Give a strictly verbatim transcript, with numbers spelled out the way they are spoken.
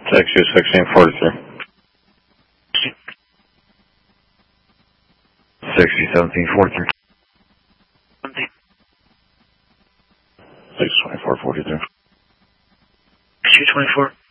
Text you sixteen forty-three. Sixty seventeen forty-three. Six twenty-four forty-three. Two twenty-four.